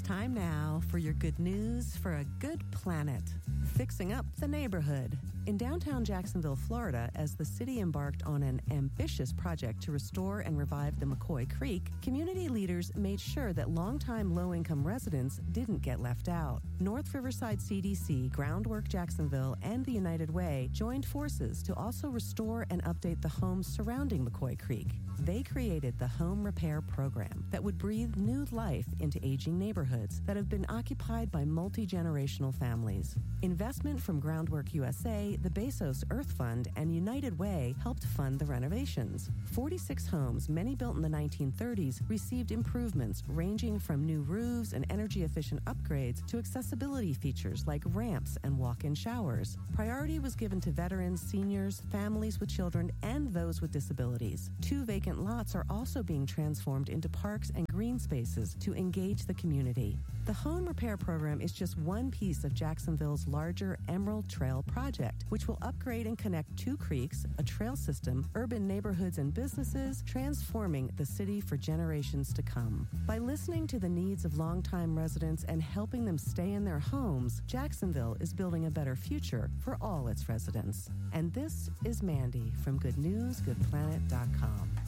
time now for your good news for a good planet. Fixing up the neighborhood. In downtown Jacksonville, Florida, as the city embarked on an ambitious project to restore and revive the McCoy Creek, community leaders made sure that longtime low-income residents didn't get left out. North Riverside CDC, Groundwork Jacksonville, and the United Way joined forces to also restore and update the homes surrounding McCoy Creek. They created the Home Repair Program that would breathe new life into aging neighborhoods that have been occupied by multi-generational families. Investment from Groundwork USA, the Bezos Earth Fund, and United Way helped fund the renovations. 46 homes, many built in the 1930s, received improvements ranging from new roofs and energy-efficient upgrades to accessibility features like ramps and walk-in showers. Priority was given to veterans, seniors, families with children, and those with disabilities. 2 vacant lots are also being transformed into parks and green spaces to engage the community. The Home Repair Program is just one piece of Jacksonville's larger Emerald Trail project, which will upgrade and connect 2 creeks, a trail system, urban neighborhoods and businesses, transforming the city for generations to come. By listening to the needs of longtime residents and helping them stay in their homes, Jacksonville is building a better future for all its residents. And this is Mandy from GoodNewsGoodPlanet.com.